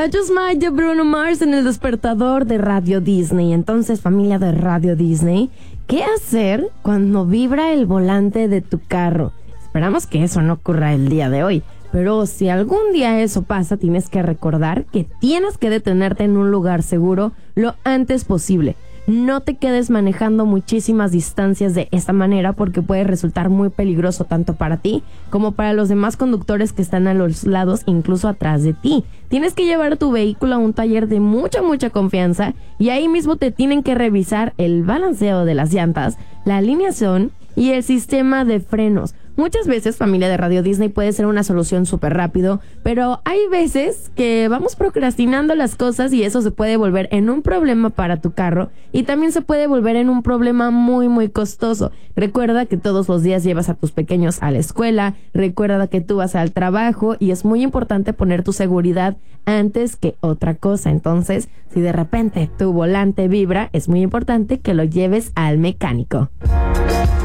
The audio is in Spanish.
Just Might de Bruno Mars en el despertador de Radio Disney. Entonces, familia de Radio Disney, ¿qué hacer cuando vibra el volante de tu carro? Esperamos que eso no ocurra el día de hoy, pero si algún día eso pasa, tienes que recordar que tienes que detenerte en un lugar seguro lo antes posible. No te quedes manejando muchísimas distancias de esta manera porque puede resultar muy peligroso tanto para ti como para los demás conductores que están a los lados, incluso atrás de ti. Tienes que llevar tu vehículo a un taller de mucha confianza y ahí mismo te tienen que revisar el balanceo de las llantas, la alineación y el sistema de frenos. Muchas veces, familia de Radio Disney, puede ser una solución súper rápido, pero hay veces que vamos procrastinando las cosas y eso se puede volver en un problema para tu carro y también se puede volver en un problema muy costoso. Recuerda que todos los días llevas a tus pequeños a la escuela, recuerda que tú vas al trabajo y es muy importante poner tu seguridad antes que otra cosa. Entonces, si de repente tu volante vibra, es muy importante que lo lleves al mecánico.